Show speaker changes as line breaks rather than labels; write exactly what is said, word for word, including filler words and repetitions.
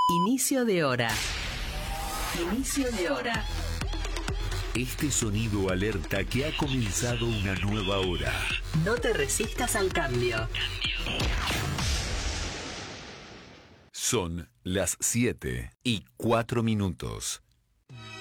Inicio de hora. Inicio de hora.
Este sonido alerta que ha comenzado una nueva hora.
No te resistas al cambio.
Son las siete y cuatro minutos.